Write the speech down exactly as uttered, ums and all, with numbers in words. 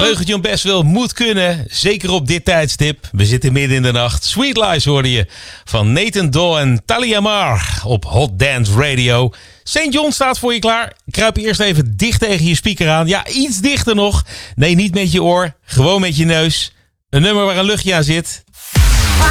Vleugeltje om best wel moet kunnen. Zeker op dit tijdstip. We zitten midden in de nacht. Sweet Lies hoorde je van Nathan Dawe en Talia Mar op Hot Dance Radio. Saint John staat voor je klaar. Kruip eerst even dicht tegen je speaker aan. Ja, iets dichter nog. Nee, niet met je oor. Gewoon met je neus. Een nummer waar een luchtje aan zit.